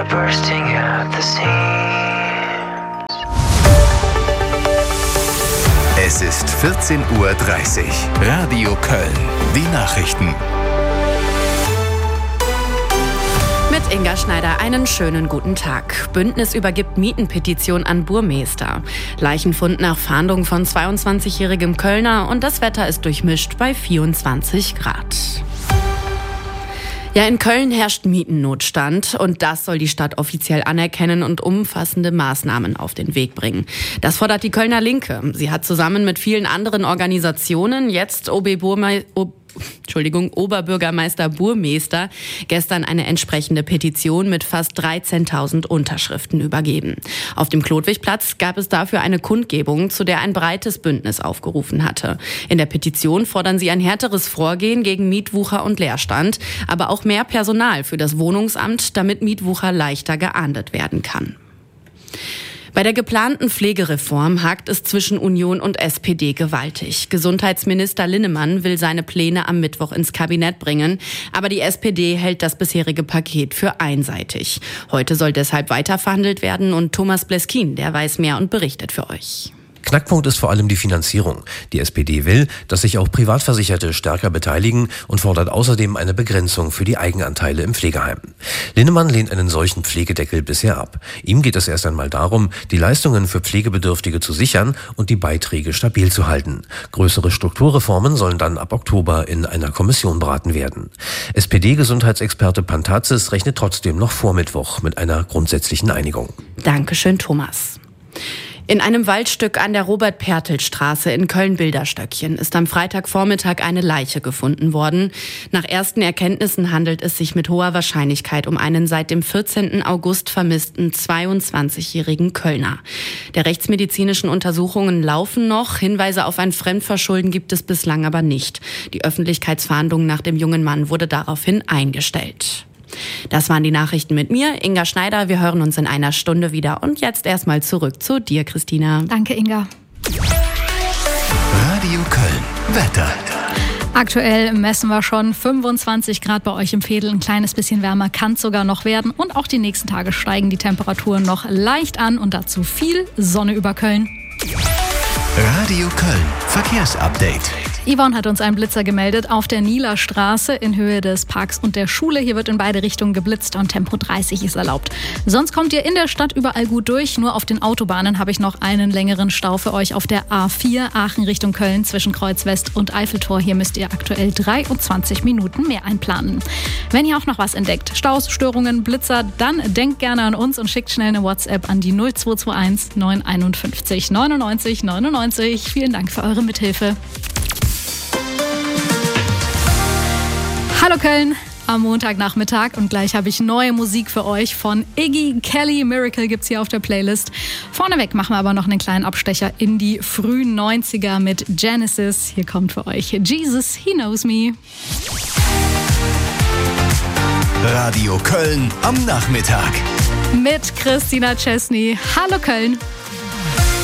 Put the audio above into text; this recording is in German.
bursting at the seams. Es ist 14:30 Uhr. Radio Köln. Die Nachrichten. Mit Inga Schneider einen schönen guten Tag. Bündnis übergibt Mietenpetition an Burmester. Leichenfund nach Fahndung von 22-jährigem Kölner und das Wetter ist durchmischt bei 24 Grad. Ja, in Köln herrscht Mietennotstand und das soll die Stadt offiziell anerkennen und umfassende Maßnahmen auf den Weg bringen. Das fordert die Kölner Linke. Sie hat zusammen mit vielen anderen Organisationen jetzt Oberbürgermeister Burmester gestern eine entsprechende Petition mit fast 13.000 Unterschriften übergeben. Auf dem Klodwigplatz gab es dafür eine Kundgebung, zu der ein breites Bündnis aufgerufen hatte. In der Petition fordern sie ein härteres Vorgehen gegen Mietwucher und Leerstand, aber auch mehr Personal für das Wohnungsamt, damit Mietwucher leichter geahndet werden kann. Bei der geplanten Pflegereform hakt es zwischen Union und SPD gewaltig. Gesundheitsminister Linnemann will seine Pläne am Mittwoch ins Kabinett bringen, aber die SPD hält das bisherige Paket für einseitig. Heute soll deshalb weiterverhandelt werden und Thomas Bleskin, der weiß mehr und berichtet für euch. Knackpunkt ist vor allem die Finanzierung. Die SPD will, dass sich auch Privatversicherte stärker beteiligen und fordert außerdem eine Begrenzung für die Eigenanteile im Pflegeheim. Linnemann lehnt einen solchen Pflegedeckel bisher ab. Ihm geht es erst einmal darum, die Leistungen für Pflegebedürftige zu sichern und die Beiträge stabil zu halten. Größere Strukturreformen sollen dann ab Oktober in einer Kommission beraten werden. SPD-Gesundheitsexperte Pantazis rechnet trotzdem noch vor Mittwoch mit einer grundsätzlichen Einigung. Dankeschön, Thomas. In einem Waldstück an der Robert-Pertl-Straße in Köln-Bilderstöckchen ist am Freitagvormittag eine Leiche gefunden worden. Nach ersten Erkenntnissen handelt es sich mit hoher Wahrscheinlichkeit um einen seit dem 14. August vermissten 22-jährigen Kölner. Der rechtsmedizinischen Untersuchungen laufen noch. Hinweise auf ein Fremdverschulden gibt es bislang aber nicht. Die Öffentlichkeitsfahndung nach dem jungen Mann wurde daraufhin eingestellt. Das waren die Nachrichten mit mir, Inga Schneider. Wir hören uns in einer Stunde wieder. Und jetzt erstmal zurück zu dir, Christina. Danke, Inga. Radio Köln. Wetter. Aktuell messen wir schon 25 Grad bei euch im Veedel. Ein kleines bisschen wärmer kann es sogar noch werden. Und auch die nächsten Tage steigen die Temperaturen noch leicht an. Und dazu viel Sonne über Köln. Radio Köln. Verkehrsupdate. Yvonne hat uns einen Blitzer gemeldet auf der Nieler Straße in Höhe des Parks und der Schule. Hier wird in beide Richtungen geblitzt und Tempo 30 ist erlaubt. Sonst kommt ihr in der Stadt überall gut durch. Nur auf den Autobahnen habe ich noch einen längeren Stau für euch auf der A4 Aachen Richtung Köln zwischen Kreuz West und Eiffeltor. Hier müsst ihr aktuell 23 Minuten mehr einplanen. Wenn ihr auch noch was entdeckt, Staus, Störungen, Blitzer, dann denkt gerne an uns und schickt schnell eine WhatsApp an die 0221 951 99 99. Vielen Dank für eure Mithilfe. Hallo Köln am Montagnachmittag und gleich habe ich neue Musik für euch von Iggy Kelly. Miracle gibt's hier auf der Playlist. Vorneweg machen wir aber noch einen kleinen Abstecher in die frühen 90er mit Genesis. Hier kommt für euch Jesus, He Knows Me. Radio Köln am Nachmittag. Mit Christina Chesney. Hallo Köln.